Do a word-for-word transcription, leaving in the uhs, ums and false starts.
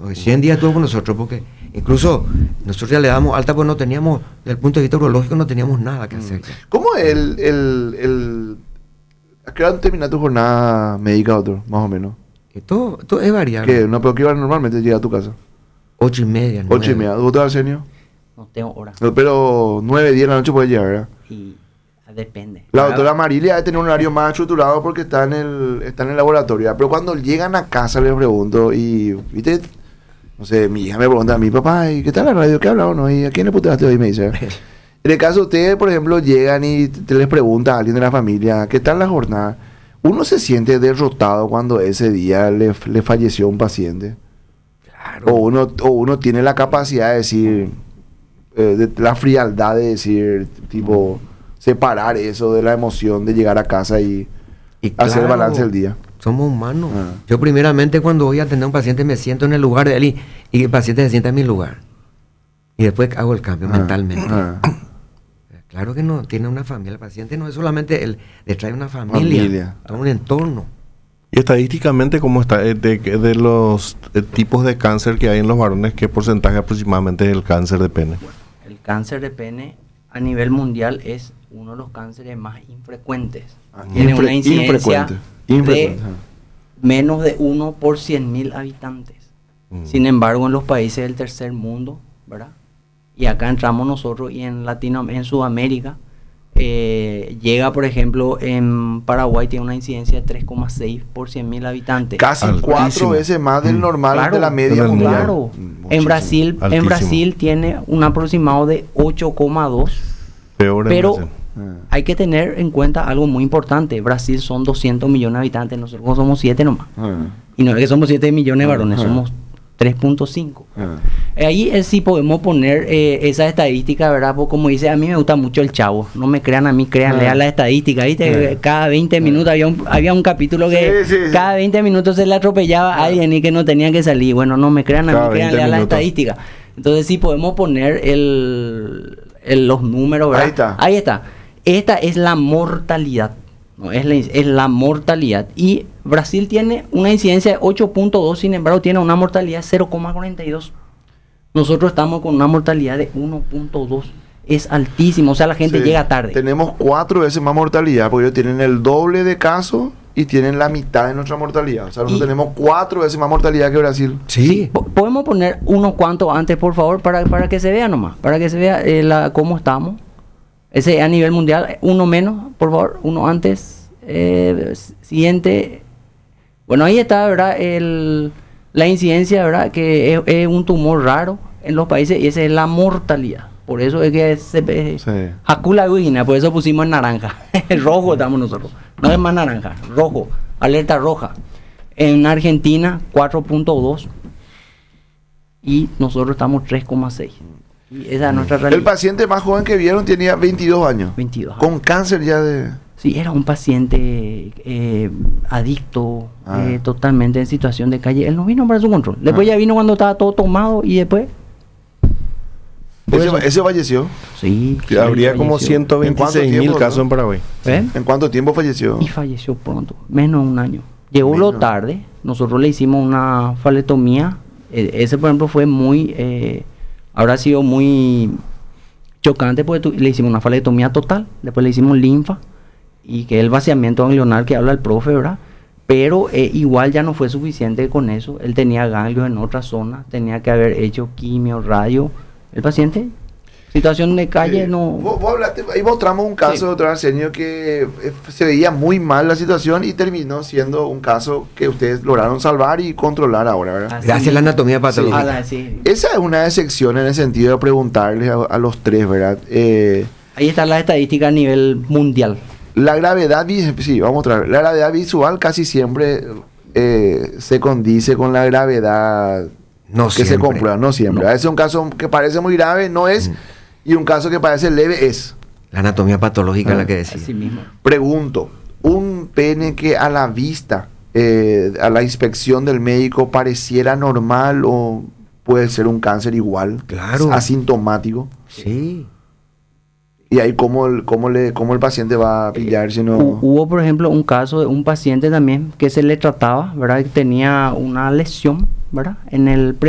cien días estuvo con nosotros, porque incluso nosotros ya le damos alta, pues no teníamos, desde el punto de vista urológico, no teníamos nada que hacer. ¿Cómo es el, el, el... ¿A qué hora termina tu jornada médica, doctor? Más o menos. Todo, todo es variable. ¿Qué? No, pero ¿qué hora normalmente llega a tu casa? Ocho y media, nueve. Ocho y media. ¿Doctor Arsenio? No tengo hora. No, pero nueve, diez de la noche puede llegar, ¿verdad? Y depende. La doctora Marilia debe tener un horario más estructurado porque está en el, está en el laboratorio. ¿Verdad? Pero cuando llegan a casa les pregunto y, ¿viste? No sé, mi hija me pregunta a mi papá, ¿y qué tal la radio? ¿Qué hablaba? ¿No? ¿Y a quién le puteaste hoy? Me dice. En el caso de ustedes, por ejemplo, llegan y te les pregunta a alguien de la familia, ¿qué tal la jornada? Uno se siente derrotado cuando ese día le, le falleció un paciente. Claro. O uno, o uno tiene la capacidad de decir, eh, de, la frialdad de decir, tipo, separar eso de la emoción de llegar a casa y, Y hacer claro, balance del día. Somos humanos. Ah. Yo primeramente cuando voy a atender a un paciente me siento en el lugar de él y, y el paciente se sienta en mi lugar. Y después hago el cambio Ah, mentalmente. ah. Claro que no, tiene una familia. El paciente no es solamente él, le trae una familia, Familia. todo un entorno. Y estadísticamente, ¿cómo está? Eh, De, de los eh, tipos de cáncer que hay en los varones, ¿qué porcentaje aproximadamente es el cáncer de pene? El cáncer de pene a nivel mundial es uno de los cánceres más infrecuentes. Ah, Tiene infre- una incidencia infrecuente. Infrecuente, de ajá. menos de uno por cien mil habitantes. Mm. Sin embargo, en los países del tercer mundo, ¿verdad? Y acá entramos nosotros y en Latino, en Sudamérica, eh, llega, por ejemplo, en Paraguay tiene una incidencia de tres coma seis por cien mil habitantes. Casi Altísimo. cuatro veces más del Mm. normal Claro, de la media del mundial. Claro. Mm, En muchísimo. Brasil, en Altísimo. Brasil tiene un aproximado de ocho coma dos. Peor en Pero Brasil. Ah. hay que tener en cuenta algo muy importante. Brasil son doscientos millones de habitantes, nosotros somos siete nomás. Ah. Y no es que somos siete millones de varones, Ajá. somos tres punto cinco. Ah. Eh, Ahí eh, sí podemos poner eh, esa estadística, ¿verdad? Pues como dice, a mí me gusta mucho el Chavo. No me crean a mí, créanle Ah. a la estadística, ¿viste? Ah. Cada veinte minutos había un, había un capítulo que Sí, sí, sí. cada veinte minutos se le atropellaba a alguien y que no tenía que salir. Bueno, no me crean a Cada mí, créanle veinte a la minutos. estadística. Entonces sí podemos poner el, el- los números, ¿verdad? Ahí está. Ahí está. Esta es la mortalidad. No, es, la, es la mortalidad. Y Brasil tiene una incidencia de ocho punto dos, sin embargo, tiene una mortalidad de cero coma cuarenta y dos. Nosotros estamos con una mortalidad de uno punto dos. Es altísimo, o sea, la gente Sí. llega tarde. Tenemos cuatro veces más mortalidad porque ellos tienen el doble de casos y tienen la mitad de nuestra mortalidad. O sea, nosotros Y- tenemos cuatro veces más mortalidad que Brasil. Sí. Po- Podemos poner unos cuantos antes, por favor, para, para que se vea nomás, para que se vea eh, la, cómo estamos. Ese a nivel mundial, uno menos, por favor, uno antes. Eh, s- siguiente. Bueno, ahí está, ¿verdad? El, la incidencia, ¿verdad? Que es, es un tumor raro en los países y esa es la mortalidad. Por eso es que se ve. Sí. Jacula Guina, por eso pusimos en naranja. Rojo estamos nosotros. No es más naranja, rojo. Alerta roja. En Argentina, cuatro punto dos. Y nosotros estamos tres coma seis. Y esa es nuestra El realidad. paciente más joven que vieron tenía veintidós años. veintidós. Con cáncer ya de... Sí, era un paciente eh, adicto, Ah. eh, totalmente en situación de calle. Él no vino para su control. Después Ah. ya vino cuando estaba todo tomado y después. Por Ese, eso- ese falleció. Sí. Que habría como falleció. ciento veintiséis ¿En mil cuánto casos tiempo, en Paraguay. ¿Eh? ¿En cuánto tiempo falleció? Y falleció pronto, menos de un año. Llegó lo Menos. tarde, nosotros le hicimos una faletomía. eh, ese, por ejemplo, fue muy. Eh, habrá sido muy chocante porque tu- le hicimos una faletomía total. Después le hicimos linfa y que el vaciamiento ganglionar que habla el profe, ¿verdad? Pero eh, igual ya no fue suficiente con eso. Él tenía ganglios en otra zona, tenía que haber hecho quimio, radio. El paciente, situación de calle, Sí. no. Vos, vos hablaste, ahí mostramos un caso, Sí. doctor Arsenio, que eh, se veía muy mal la situación y terminó siendo un caso que ustedes lograron salvar y controlar ahora, ¿verdad? Así Gracias a la mismo. anatomía patológica. Ah, la- sí. Esa es una excepción en el sentido de preguntarles a, a los tres, ¿verdad? Eh, Ahí está la estadística a nivel mundial. la gravedad, vi- sí, vamos a traer, la gravedad visual casi siempre eh, se condice con la gravedad No que se siempre. comprueba, no siempre. No. A veces un caso que parece muy grave no es, Mm. y un caso que parece leve es. La anatomía patológica Ah, es la que decía. Así mismo. Pregunto, un pene que a la vista, eh, a la inspección del médico pareciera normal o puede ser un cáncer igual, Claro. asintomático, Sí. y ahí cómo el, cómo le, cómo el paciente va a pillar si Hu- no... Hubo, por ejemplo, un caso de un paciente también que se le trataba, ¿verdad? Que tenía una lesión, ¿verdad? En el